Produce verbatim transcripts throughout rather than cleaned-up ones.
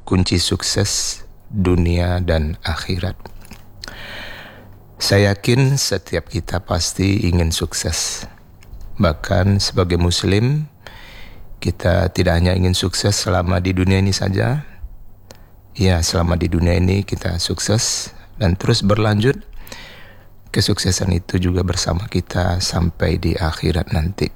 kunci sukses dunia dan akhirat. Saya yakin setiap kita pasti ingin sukses. Bahkan sebagai muslim, kita tidak hanya ingin sukses selama di dunia ini saja. Ya, selama di dunia ini kita sukses dan terus berlanjut. Kesuksesan itu juga bersama kita sampai di akhirat nanti.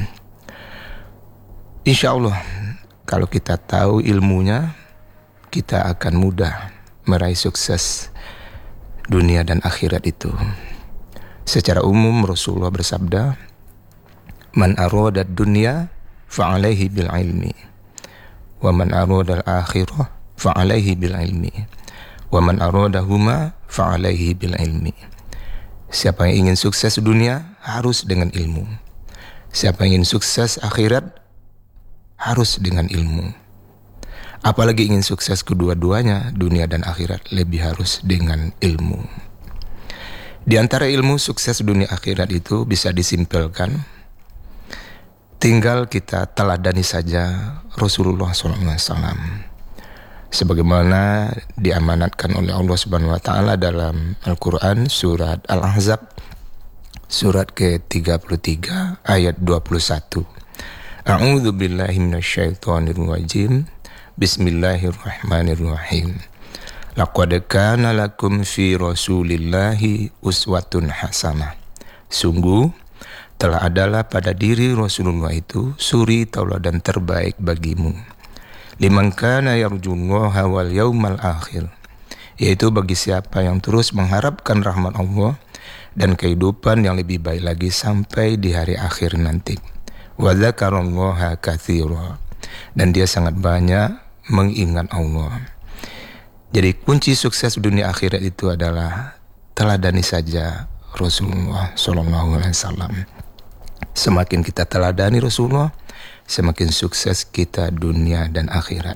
Insya Allah, kalau kita tahu ilmunya, kita akan mudah meraih sukses dunia dan akhirat itu. Secara umum Rasulullah bersabda, "Man arada dunya fa'alaihi bil ilmi, wa man arada al-akhirah fa'alaihi bil ilmi, wa man aradahuma fa'alaihi bil ilmi." Siapa yang ingin sukses dunia harus dengan ilmu. Siapa yang ingin sukses akhirat harus dengan ilmu. Apalagi ingin sukses kedua-duanya, dunia dan akhirat, lebih harus dengan ilmu. Di antara ilmu sukses dunia akhirat itu bisa disimpulkan, tinggal kita teladani saja Rasulullah shallallahu alaihi wasallam. Sebagaimana diamanatkan oleh Allah Subhanahu wa taala dalam Al-Qur'an surat Al-Ahzab surat ke tiga puluh tiga ayat dua puluh satu. A'udzu billahi minasyaitonir rajim. Bismillahirrahmanirrahim. Laqad kana lakum fi Rasulillahi uswatun hasanah. Sungguh telah adalah pada diri Rasulullah itu suri tauladan terbaik bagimu. Liman kana yarjullaha wal yaumal akhir, yaitu bagi siapa yang terus mengharapkan rahmat Allah dan kehidupan yang lebih baik lagi sampai di hari akhir nanti. Wa dzakarallaha katsira, dan dia sangat banyak mengingat Allah. Jadi kunci sukses dunia akhirat itu adalah teladani saja Rasulullah Sallallahu Alaihi Wasallam. Semakin kita teladani Rasulullah, semakin sukses kita dunia dan akhirat.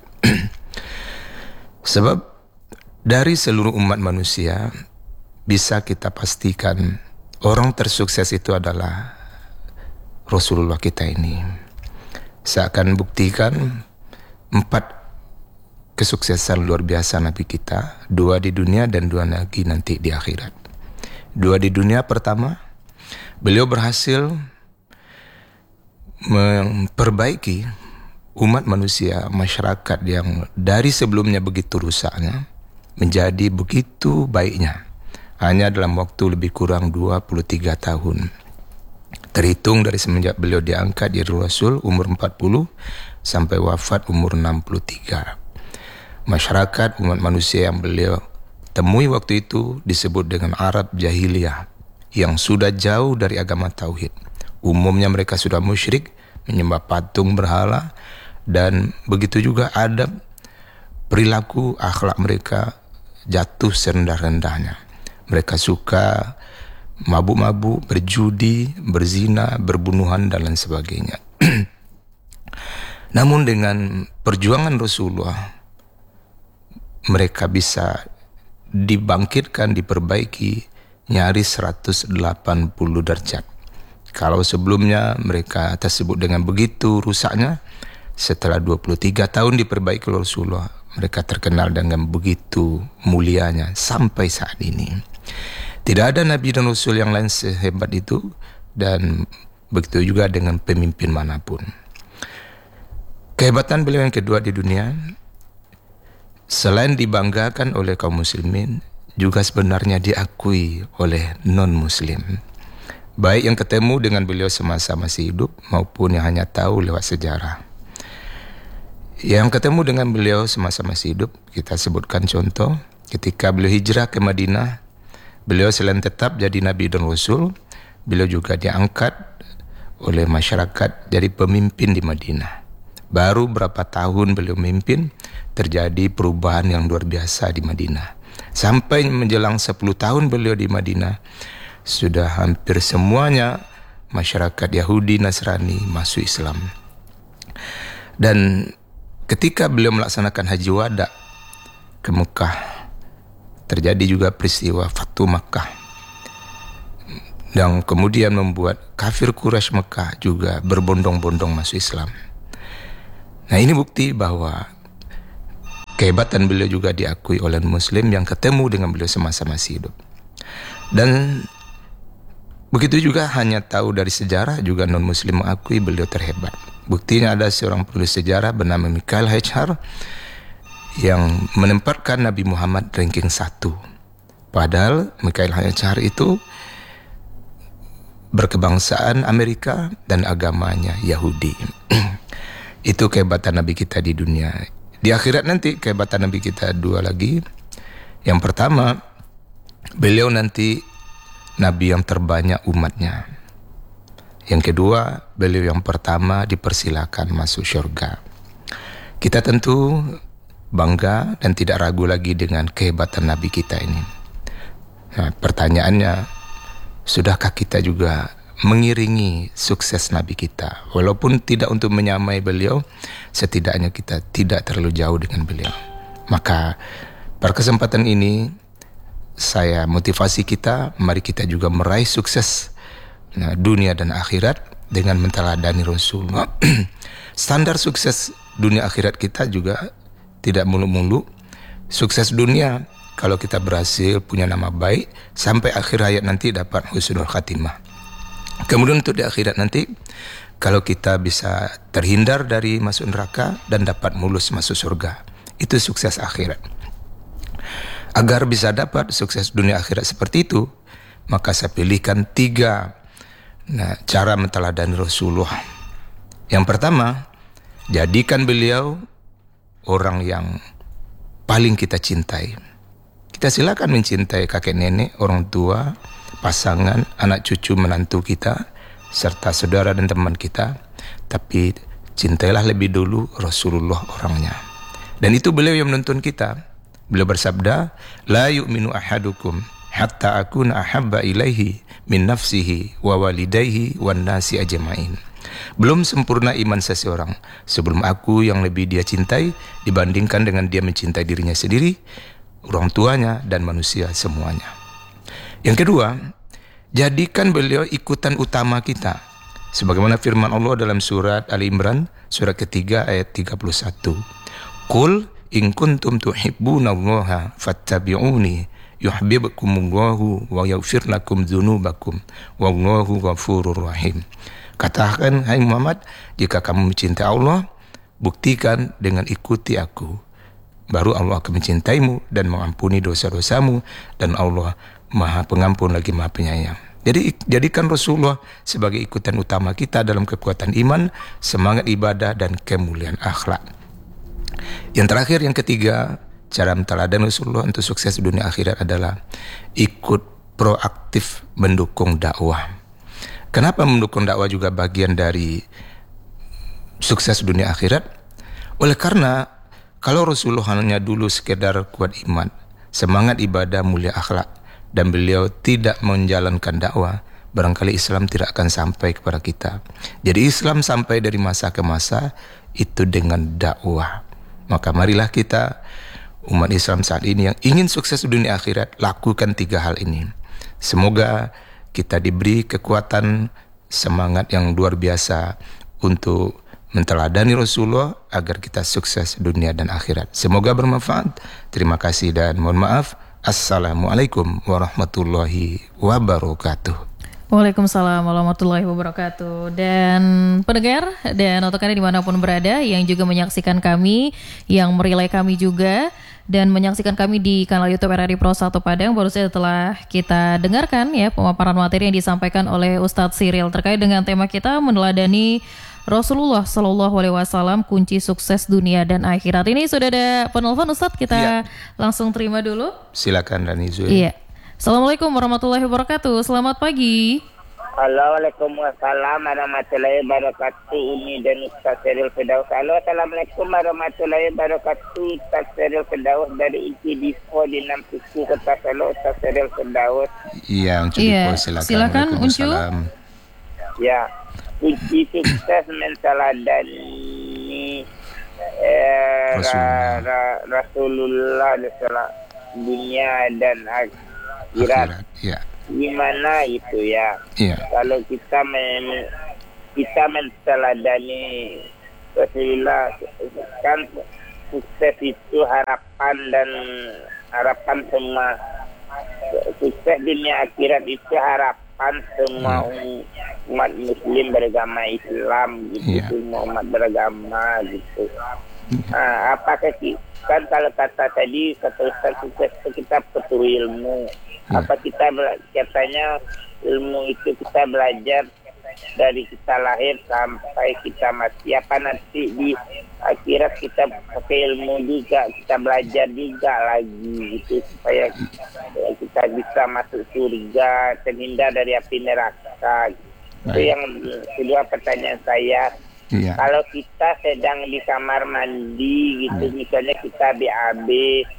Sebab dari seluruh umat manusia bisa kita pastikan orang tersukses itu adalah Rasulullah kita ini. Saya akan buktikan empat kesuksesan luar biasa Nabi kita, dua di dunia dan dua lagi nanti di akhirat. Dua di dunia, pertama, beliau berhasil memperbaiki umat manusia, masyarakat yang dari sebelumnya begitu rusaknya menjadi begitu baiknya hanya dalam waktu lebih kurang dua puluh tiga tahun. Terhitung dari semenjak beliau diangkat jadi Rasul umur empat puluh sampai wafat umur enam puluh tiga. Masyarakat umat manusia yang beliau temui waktu itu disebut dengan Arab Jahiliyah yang sudah jauh dari agama Tauhid. Umumnya mereka sudah musyrik, menyembah patung berhala, dan begitu juga adab, perilaku, akhlak mereka jatuh serendah-rendahnya. Mereka suka mabuk-mabuk, berjudi, berzina, berbunuhan, dan lain sebagainya. Namun dengan perjuangan Rasulullah, mereka bisa dibangkitkan, diperbaiki nyaris seratus delapan puluh derajat. Kalau sebelumnya mereka tersebut dengan begitu rusaknya, setelah dua puluh tiga tahun diperbaiki oleh Rasulullah, mereka terkenal dengan begitu mulianya sampai saat ini. Tidak ada Nabi dan Rasul yang lain sehebat itu, dan begitu juga dengan pemimpin manapun. Kehebatan beliau yang kedua di dunia, selain dibanggakan oleh kaum muslimin, juga sebenarnya diakui oleh non-muslim. Baik yang ketemu dengan beliau semasa masih hidup maupun yang hanya tahu lewat sejarah. Yang ketemu dengan beliau semasa masih hidup, kita sebutkan contoh, ketika beliau hijrah ke Madinah, beliau selain tetap jadi Nabi dan Rasul, beliau juga diangkat oleh masyarakat jadi pemimpin di Madinah. Baru berapa tahun beliau memimpin, terjadi perubahan yang luar biasa di Madinah. Sampai menjelang sepuluh tahun beliau di Madinah, sudah hampir semuanya masyarakat Yahudi Nasrani masuk Islam. Dan ketika beliau melaksanakan haji wada ke Mekah, terjadi juga peristiwa Fatu Makkah, yang kemudian membuat kafir Quraisy Mekah juga berbondong-bondong masuk Islam. Nah, ini bukti bahwa kehebatan beliau juga diakui oleh Muslim yang ketemu dengan beliau semasa masih hidup. Dan begitu juga hanya tahu dari sejarah, juga non-Muslim mengakui beliau terhebat. Buktinya ada seorang penulis sejarah bernama Mikhail Heichar yang menempatkan Nabi Muhammad ranking satu. Padahal Mikhail Heichar itu berkebangsaan Amerika dan agamanya Yahudi. Itu kehebatan Nabi kita di dunia. Di akhirat nanti kehebatan Nabi kita dua lagi. Yang pertama, beliau nanti Nabi yang terbanyak umatnya. Yang kedua, beliau yang pertama dipersilakan masuk syurga. Kita tentu bangga dan tidak ragu lagi dengan kehebatan Nabi kita ini. Nah, pertanyaannya, sudahkah kita juga mengiringi sukses Nabi kita? Walaupun tidak untuk menyamai beliau, setidaknya kita tidak terlalu jauh dengan beliau. Maka pada kesempatan ini saya motivasi kita, mari kita juga meraih sukses nah, dunia dan akhirat dengan menteladani Rasulullah. Standar sukses dunia akhirat kita juga tidak muluk-muluk. Sukses dunia kalau kita berhasil punya nama baik sampai akhir hayat nanti dapat husnul khatimah. Kemudian untuk di akhirat nanti, kalau kita bisa terhindar dari masuk neraka dan dapat mulus masuk surga, itu sukses akhirat. Agar bisa dapat sukses dunia akhirat seperti itu, maka saya pilihkan tiga nah, cara menteladani Rasulullah. Yang pertama, jadikan beliau orang yang paling kita cintai. Kita silakan mencintai kakek nenek, orang tua, pasangan, anak cucu, menantu kita, serta saudara dan teman kita. Tapi cintailah lebih dulu Rasulullah orangnya. Dan itu beliau yang menuntun kita. Beliau bersabda, la yu'minu ahadukum hatta akuna ahabba ilaihi min nafsihi wa walidayhi wan nasi ajma'in. Belum sempurna iman seseorang sebelum aku yang lebih dia cintai dibandingkan dengan dia mencintai dirinya sendiri, orang tuanya dan manusia semuanya. Yang kedua, jadikan beliau ikutan utama kita. Sebagaimana firman Allah dalam surat Ali Imran, surat ketiga ayat tiga puluh satu. Qul in kuntum tuhibbunallaha fattabi'uni yuhibbukumullahu wa yaghfir lakum dzunubakum wallahu ghafurur rahim. Katakan, hai Muhammad, jika kamu mencintai Allah, buktikan dengan ikuti aku. Baru Allah akan mencintaimu dan mengampuni dosa-dosamu, dan Allah Maha Pengampun lagi Maha Penyayang. Jadi jadikan Rasulullah sebagai ikutan utama kita dalam kekuatan iman, semangat ibadah dan kemuliaan akhlak. Yang terakhir, yang ketiga, cara menteladani Rasulullah untuk sukses dunia akhirat adalah ikut proaktif mendukung dakwah. Kenapa mendukung dakwah juga bagian dari sukses dunia akhirat? Oleh karena kalau Rasulullah hanya dulu sekedar kuat iman, semangat ibadah, mulia akhlak, dan beliau tidak menjalankan dakwah, barangkali Islam tidak akan sampai kepada kita. Jadi Islam sampai dari masa ke masa itu dengan dakwah. Maka marilah kita, umat Islam saat ini yang ingin sukses dunia akhirat, lakukan tiga hal ini. Semoga kita diberi kekuatan, semangat yang luar biasa untuk menteladani Rasulullah agar kita sukses dunia dan akhirat. Semoga bermanfaat. Terima kasih dan mohon maaf. Assalamualaikum warahmatullahi wabarakatuh. Waalaikumsalam warahmatullahi wabarakatuh. Dan pendengar dan untuk Anda dimanapun berada yang juga menyaksikan kami, yang merelay kami juga dan menyaksikan kami di kanal YouTube R R I Pro satu Padang, baru saja telah kita dengarkan ya pemaparan materi yang disampaikan oleh Ustadz Cyril terkait dengan tema kita meneladani Rasulullah Shallallahu Alaihi Wasallam, kunci sukses dunia dan akhirat. Ini sudah ada penelpon Ustadz, kita ya. Langsung terima dulu. Silakan Rani Zul. Iya. Assalamualaikum warahmatullahi wabarakatuh. Selamat pagi. Halo, Waalaikumsalam warahmatullahi wabarakatuh. Umi dan Ustaz Cyril Firdaus. Halo, Assalamualaikum warahmatullahi wabarakatuh. Ustaz Cyril Firdaus dari I P Dispo di enam Suku Kota Solo. Ustaz Cyril Firdaus. Iya, Uncu iya. Dispo, silakan. Silakan, Uncu. Ya, kunci sukses menteladani eh, Rasulullah, ra, ra, Rasulullah dunia dan akhirat. Akhirat, ya. Gimana itu ya? Iya. Kalau kita men, kita menteladani Rasulullah, kan sukses itu harapan dan harapan semua sukses dunia akhirat itu harapan semua hmm. umat muslim beragama Islam gitu, yeah. semua umat beragama gitu. Hmm. Nah, apakah kan kalau kata tadi kata Ustaz sukses itu kita penuh ilmu. Hmm. Apa kita katanya ilmu itu kita belajar dari kita lahir sampai kita mati, apa nanti di akhirat kita pakai ilmu juga, kita belajar juga lagi gitu supaya kita bisa masuk surga, terhindar dari api neraka. Itu yang kedua pertanyaan saya. Iya. Kalau kita sedang di kamar mandi gitu, misalnya kita B A B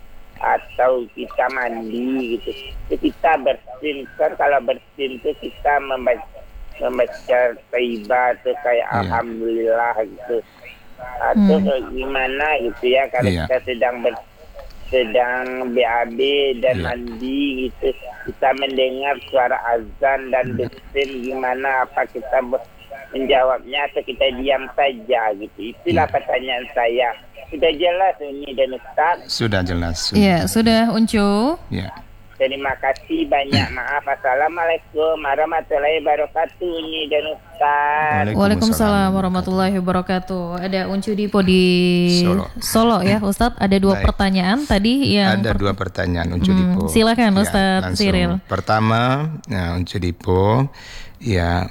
atau kita mandi gitu, itu kita bersin kan, kalau bersin itu kita membaca membaca taibah atau kayak yeah. alhamdulillah gitu atau hmm. gimana gitu ya kalau yeah. kita sedang ber, sedang B A B dan yeah. mandi gitu, kita mendengar suara azan dan bersin, gimana apa kita menjawabnya atau kita diam saja gitu. Itulah yeah. pertanyaan saya. Sudah jelas ini dan Ustaz? Sudah jelas. Iya, sudah, sudah Uncu. Ya. Terima kasih banyak. Maaf. Assalamualaikum warahmatullahi wabarakatuh. Ini dan Ustaz. Waalaikumsalam warahmatullahi wabarakatuh. Ada Uncu Dipo di Solo, Solo ya Ustaz. Ada dua Baik. pertanyaan tadi yang Ada per... dua pertanyaan Uncu hmm, Dipo. Silakan Ustaz ya, Cyril. Pertama, ya, Uncu Dipo, ya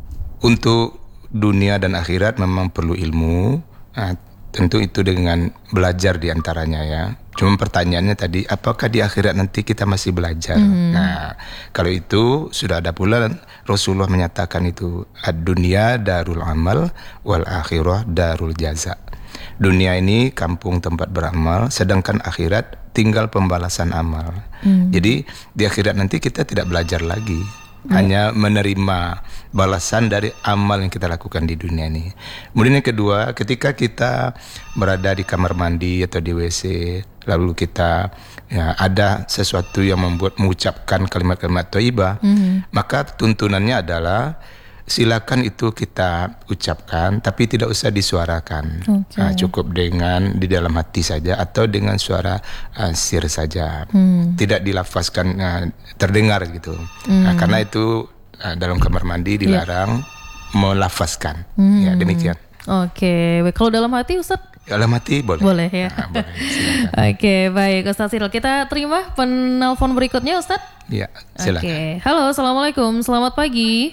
untuk dunia dan akhirat memang perlu ilmu. Nah, tentu itu dengan belajar diantaranya ya. Cuma pertanyaannya tadi, apakah di akhirat nanti kita masih belajar? Mm. Nah, kalau itu sudah ada pula Rasulullah menyatakan itu, ad-dunya darul amal wal akhirah darul jaza. Dunia ini kampung tempat beramal, sedangkan akhirat tinggal pembalasan amal. Mm. Jadi di akhirat nanti kita tidak belajar lagi, mm. hanya menerima balasan dari amal yang kita lakukan di dunia ini. Kemudian yang kedua, ketika kita berada di kamar mandi atau di W C, lalu kita ya, ada sesuatu yang membuat mengucapkan kalimat-kalimat thayyibah, mm-hmm. maka tuntunannya adalah silakan itu kita ucapkan, tapi tidak usah disuarakan. Okay. Nah, cukup dengan di dalam hati saja atau dengan suara uh, sir saja, mm. tidak dilafazkan uh, terdengar gitu. Mm. Nah, karena itu uh, dalam kamar mandi dilarang yeah. melafazkan. Mm. Ya demikian. Oke, okay. Kalau dalam hati Ustaz? Dalam hati boleh. Boleh ya. Nah, boleh, Oke, okay, baik Ustaz Cyril. Kita terima penelpon berikutnya Ustaz. Iya, silakan. Oke. Okay. Halo, Assalamualaikum. Selamat pagi.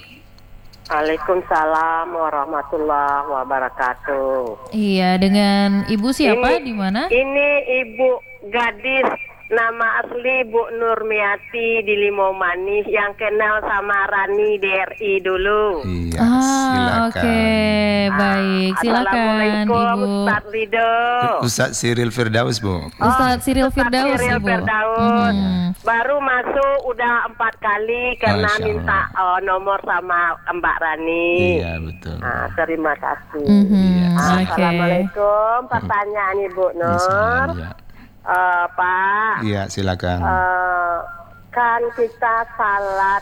Waalaikumsalam warahmatullahi wabarakatuh. Iya, dengan Ibu siapa di mana? Ini Ibu gadis, nama asli Bu Nurmiati di Limau Manis yang kenal sama Rani D R I dulu. Iya, ah, silakan. Oke, okay. Baik. Silakan Assalamualaikum, Ibu. Ustaz Ridho. Ustaz Cyril Firdaus, Bu. Ustaz Cyril Firdaus, Cyril Ibu. Firdaus. Hmm. Baru masuk udah empat kali karena minta oh, nomor sama Mbak Rani. Iya, betul. Nah, terima kasih. Mm-hmm. Iya, Assalamualaikum. Okay. Pertanyaan Ibu Nur. Ya. Uh, Pak. Iya, silakan. Uh, kan kita salat,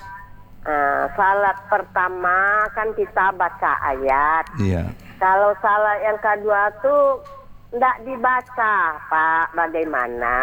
uh, salat pertama kan kita baca ayat. Iya. Kalau salat yang kedua tuh enggak dibaca, Pak. Bagaimana?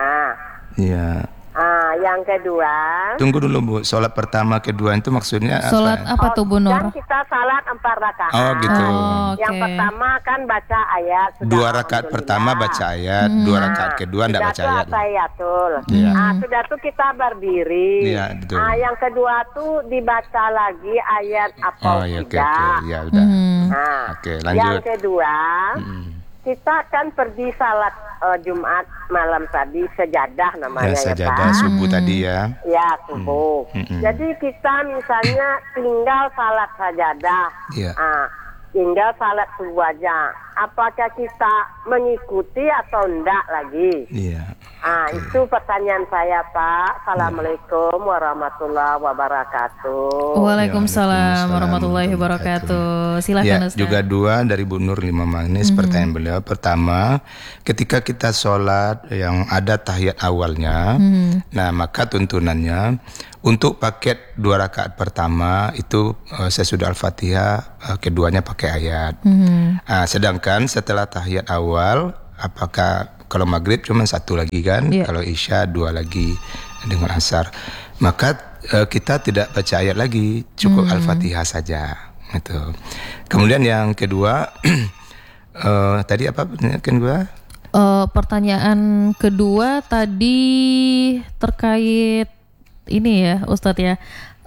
Iya. Ah, yang kedua. Tunggu dulu Bu, sholat pertama kedua itu maksudnya apa? Sholat apa tuh Bu Nur? Kan kita salat empat rakaat. Oh gitu. Oh, okay. Yang pertama kan baca ayat. Dua rakaat pertama baca ayat, hmm. dua rakaat kedua enggak baca ayat. Ayatul. Ya. Ah, sudah tuh kita berdiri. Iya, betul. Ah, yang kedua tuh dibaca lagi ayat apa oh, ya, tidak. Oke, oke. Ya udah. Hmm. Nah, oke, lanjut. Yang kedua, hmm. kita kan pergi salat uh, Jumat malam tadi sejadah namanya ya, ya sejadah Pak. Subuh hmm. tadi ya. Ya subuh. Hmm. Hmm. Jadi kita misalnya tinggal salat sajadah. Ya. Ah, tinggal salat subuh aja. Apakah kita mengikuti atau enggak lagi? Iya. Ah, okay. Itu pertanyaan saya Pak. Assalamualaikum ya. warahmatullahi wabarakatuh. Waalaikumsalam warahmatullahi wabarakatuh. Silakan ya, Ustaz. Juga dua dari Bu Nur Lima Manis. Mm-hmm. Pertanyaan beliau pertama, ketika kita sholat yang ada tahiyat awalnya, mm-hmm. nah maka tuntunannya untuk paket dua rakaat pertama itu uh, sesudah Al-Fatihah, uh, keduanya pakai ayat. Mm-hmm. Uh, sedangkan setelah tahiyat awal, apakah kalau maghrib cuma satu lagi kan, Yeah. kalau isya dua lagi dengan asar. Maka uh, kita tidak baca ayat lagi, cukup Hmm. Al-Fatihah saja. Gitu. Kemudian yang kedua, uh, tadi apa pertanyaan kedua? Uh, pertanyaan kedua tadi terkait ini ya Ustadz ya.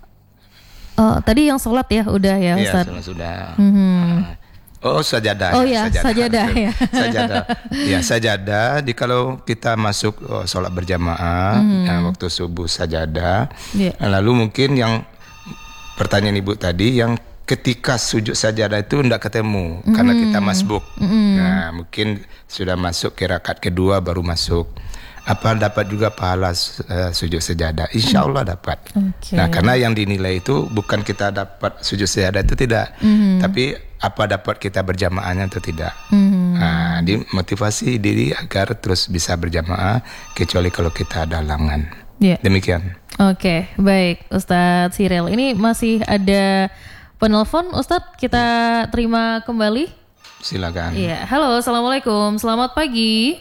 Uh, tadi yang sholat ya udah ya Iya, Ustadz. sudah. sudah. Mhm. Oh, sajadah. Oh ya, sajadah ya. Sajadah. Ya, sajadah. Di kalau kita masuk oh, sholat berjamaah, Mhm. ya, waktu subuh sajadah. Iya. Lalu mungkin yang pertanyaan ibu tadi, yang ketika sujud sajadah itu tidak ketemu Mhm. karena kita masbuk. Mhm. Nah, mungkin sudah masuk ke rakaat kedua baru masuk. Apa dapat juga pahala uh, sujud sejadah? Insya Allah dapat. Oke. Nah, karena yang dinilai itu bukan kita dapat sujud sejadah itu tidak, Mhm. tapi apa dapat kita berjamaahnya atau tidak. Mhm. Nah, dimotivasi diri agar terus bisa berjamaah, kecuali kalau kita ada halangan. Iya. Demikian. Oke, baik Ustadz Cyril. Ini masih ada penelpon Ustadz, kita terima kembali. Silakan. Iya, halo, assalamualaikum, selamat pagi.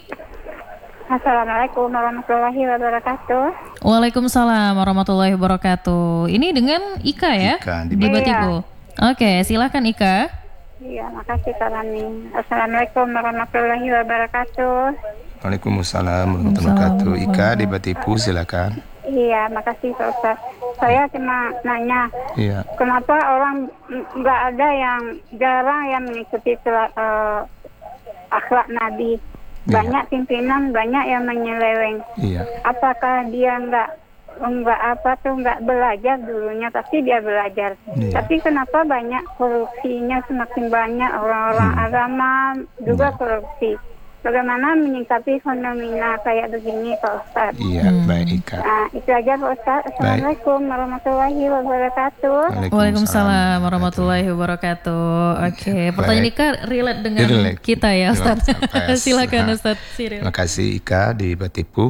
Assalamualaikum warahmatullahi wabarakatuh. Waalaikumsalam warahmatullahi wabarakatuh. Ini dengan Ika ya? Ika, di di Batipu. Batipu. Oke, silakan Ika. Iya, makasih Kak Rani. Assalamualaikum warahmatullahi wabarakatuh. Waalaikumsalam warahmatullahi wabarakatuh. Ika di Batipu, silakan. Iya, makasih Pak Ustaz. Saya cuma nanya, Iya. kenapa orang mm, nggak ada yang jarang yang mengikuti tela- eh, akhlak Nabi? Iya. Banyak pimpinan, banyak yang menyeleweng. Iya. Apakah dia nggak nggak apa tuh nggak belajar dulunya, pasti dia belajar. Iya. Tapi kenapa banyak korupsinya, semakin banyak orang-orang Hmm. agama juga Iya. korupsi. Bagaimana menyikapi fenomena kayak begini Pak Ustadz? Iya, Hmm. baik Ika. Nah, itu aja Pak Ustadz. Assalamualaikum warahmatullahi wabarakatuh. Waalaikumsalam warahmatullahi wabarakatuh. Oke, pertanyaan Baik. Ika relate dengan Relate. kita ya Ustadz. Relate. Silakan Nah, Ustadz Cyril. Terima kasih Ika di Batipu.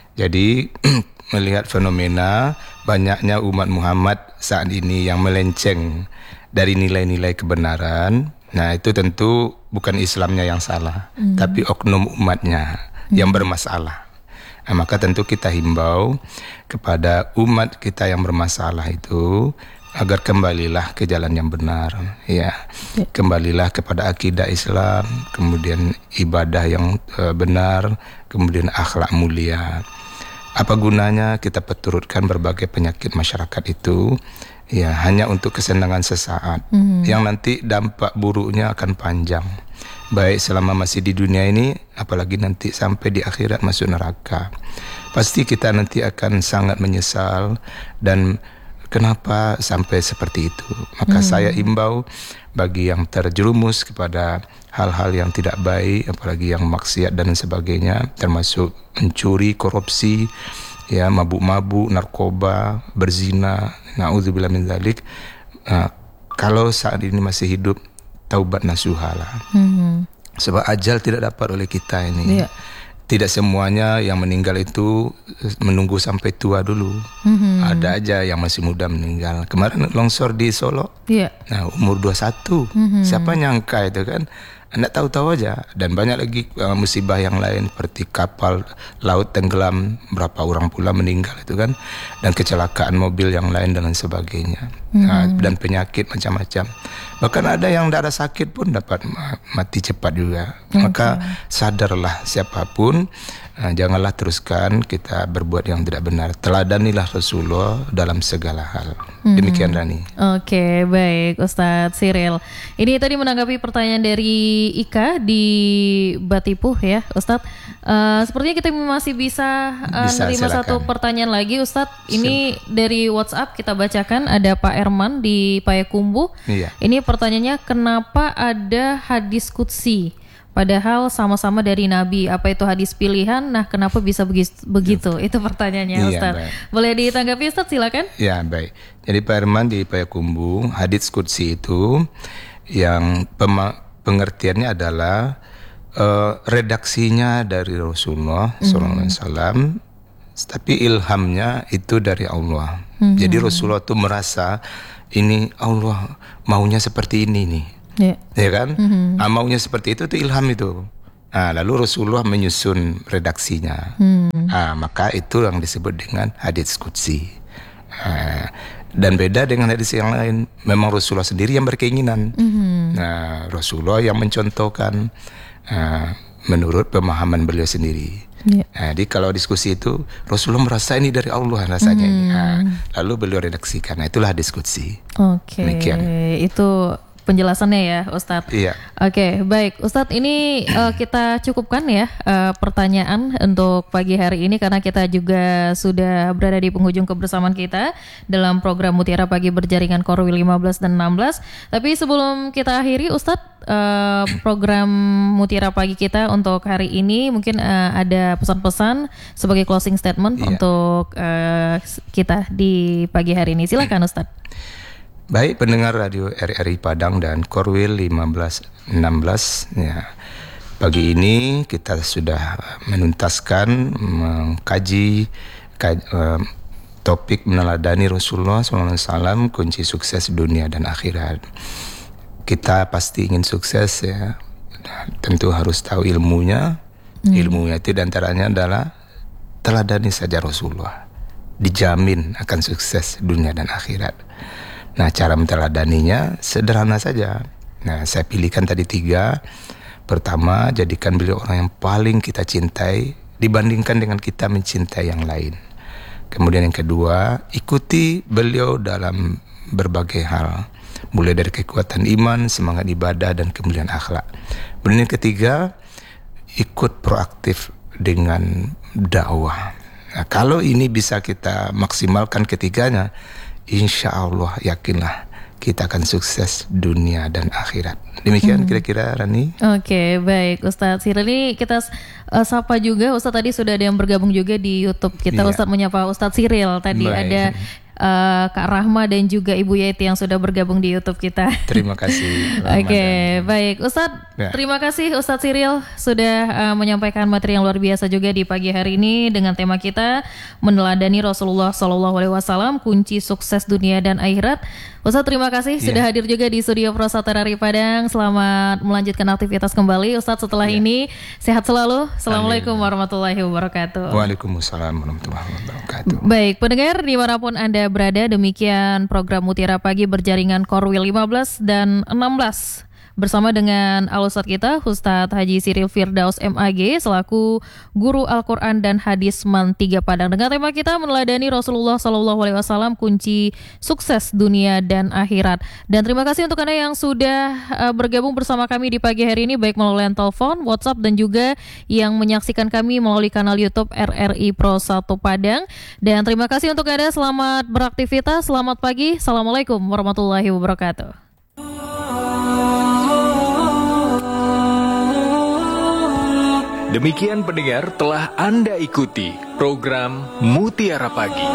Jadi melihat fenomena banyaknya umat Muhammad saat ini yang melenceng dari nilai-nilai kebenaran. Nah, itu tentu bukan Islamnya yang salah, Hmm. tapi oknum umatnya yang bermasalah. Nah, maka tentu kita himbau kepada umat kita yang bermasalah itu agar kembalilah ke jalan yang benar, ya. Kembalilah kepada akidah Islam, kemudian ibadah yang uh, benar, kemudian akhlak mulia. Apa gunanya kita peturutkan berbagai penyakit masyarakat itu? Ya, hanya untuk kesenangan sesaat, Mhm. yang nanti dampak buruknya akan panjang. Baik selama masih di dunia ini, apalagi nanti sampai di akhirat masuk neraka. Pasti kita nanti akan sangat menyesal, dan kenapa sampai seperti itu. Maka Hmm. saya imbau bagi yang terjerumus kepada hal-hal yang tidak baik, apalagi yang maksiat dan sebagainya, termasuk mencuri, korupsi, ya, mabuk-mabuk, narkoba, berzina, naudzubillah min dzalik. Uh, kalau saat ini masih hidup, taubat nasuhalah. Mhm. Sebab ajal tidak dapat oleh kita ini. Iya. Tidak semuanya yang meninggal itu menunggu sampai tua dulu. Mhm. Ada aja yang masih muda meninggal. Kemarin longsor di Solo, Iya. nah umur dua puluh satu. Mhm. Siapa nyangka itu kan? Anda tahu-tahu aja. Dan banyak lagi uh, musibah yang lain seperti kapal laut tenggelam, berapa orang pula meninggal itu kan, dan kecelakaan mobil yang lain dan lain sebagainya. Nah, dan penyakit macam-macam. Bahkan ada yang darah sakit pun dapat ma- mati cepat juga. Maka sadarlah siapapun, uh, janganlah teruskan kita berbuat yang tidak benar. Teladanilah Rasulullah dalam segala hal. Demikian Rani. Oke, baik Ustadz Cyril. Ini tadi menanggapi pertanyaan dari Ika di Batipu ya Ustadz. Uh, sepertinya kita masih bisa uh, Bisa, menerima silakan. satu pertanyaan lagi Ustadz. Ini dari WhatsApp kita bacakan, ada Pak Erman di Payakumbuh. Iya. Ini pertanyaannya, kenapa ada hadis qudsi? Padahal sama-sama dari Nabi. Apa itu hadis pilihan? Nah, kenapa bisa begis- begitu? Itu pertanyaannya Iya, Ustadz. baik. Boleh ditanggapi Ustadz, silakan. Ya, baik. Jadi Pak Herman di Payakumbuh, hadits qudsi itu yang pema- pengertiannya adalah uh, redaksinya dari Rasulullah sallallahu alaihi wasallam, tapi ilhamnya itu dari Allah. Jadi Rasulullah itu merasa ini Allah maunya seperti ini nih. Ya. Ya kan? Ah, maunya seperti itu itu ilham itu. Ah, lalu Rasulullah menyusun redaksinya. Hmm. Ah, maka itu yang disebut dengan hadits qudsi. Ah, dan beda dengan hadis yang lain. Memang Rasulullah sendiri yang berkeinginan. Hmm. Nah, Rasulullah yang mencontohkan ah, menurut pemahaman beliau sendiri. Yeah. Nah, jadi kalau diskusi itu Rasulullah merasa ini dari Allah rasanya Hmm. ini. Nah, lalu beliau redaksikan. Nah, itulah hadits qudsi. Oke, Demikian. itu penjelasannya ya Ustadz. Iya. Oke, baik Ustadz, ini uh, kita cukupkan ya uh, pertanyaan untuk pagi hari ini karena kita juga sudah berada di penghujung kebersamaan kita dalam program Mutiara Pagi berjaringan Korwil lima belas dan enam belas. Tapi sebelum kita akhiri Ustadz, uh, program Mutiara Pagi kita untuk hari ini mungkin uh, ada pesan-pesan sebagai closing statement Iya. untuk uh, kita di pagi hari ini. Silakan Ustadz. Baik pendengar radio R R I Padang dan Korwil lima belas enam belas ya. Pagi ini kita sudah menuntaskan mengkaji kaj, uh, topik meneladani Rasulullah shallallahu alaihi wasallam, kunci sukses dunia dan akhirat. Kita pasti ingin sukses ya. Tentu harus tahu ilmunya. Hmm. Ilmunya itu diantaranya adalah teladani saja Rasulullah. Dijamin akan sukses dunia dan akhirat. Nah, cara menteladaninya sederhana saja. Nah, saya pilihkan tadi tiga. Pertama, jadikan beliau orang yang paling kita cintai dibandingkan dengan kita mencintai yang lain. Kemudian yang kedua, ikuti beliau dalam berbagai hal. Mulai dari kekuatan iman, semangat ibadah, dan kemuliaan akhlak. Kemudian yang ketiga, ikut proaktif dengan dakwah. Nah, kalau ini bisa kita maksimalkan ketiganya, insya Allah yakinlah kita akan sukses dunia dan akhirat. Demikian hmm. kira-kira Rani. Oke, baik Ustadz Siril, ini kita uh, sapa juga. Ustadz tadi sudah ada yang bergabung juga di YouTube kita. Iya. Ustadz menyapa Ustadz Siril. Tadi baik. Ada uh, Kak Rahma dan juga Ibu Yeti yang sudah bergabung di YouTube kita. Terima kasih. Oke, okay, baik Ustadz. Ya. Terima kasih Ustadz Siril sudah uh, menyampaikan materi yang luar biasa juga di pagi hari ini dengan tema kita meneladani Rasulullah Shallallahu Alaihi Wasallam, kunci sukses dunia dan akhirat. Ustadz terima kasih yeah. sudah hadir juga di studio Prosata R R I Padang. Selamat melanjutkan aktivitas kembali Ustadz setelah yeah. ini. Sehat selalu. Assalamualaikum warahmatullahi wabarakatuh. Waalaikumsalam warahmatullahi wabarakatuh. Baik pendengar dimanapun Anda berada, demikian program Mutiara Pagi berjaringan Korwil lima belas dan enam belas. Bersama dengan Al-Ustadz kita, Ustadz Haji Siril Firdaus M A G selaku Guru Al-Quran dan Hadis Man tiga Padang. Dengan tema kita meneladani Rasulullah Sallallahu Alaihi Wasallam, kunci sukses dunia dan akhirat. Dan terima kasih untuk Anda yang sudah uh, bergabung bersama kami di pagi hari ini, baik melalui telepon, WhatsApp, dan juga yang menyaksikan kami melalui kanal YouTube R R I Pro satu Padang. Dan terima kasih untuk Anda, selamat beraktivitas, selamat pagi. Assalamualaikum warahmatullahi wabarakatuh. Demikian pendengar, telah Anda ikuti program Mutiara Pagi.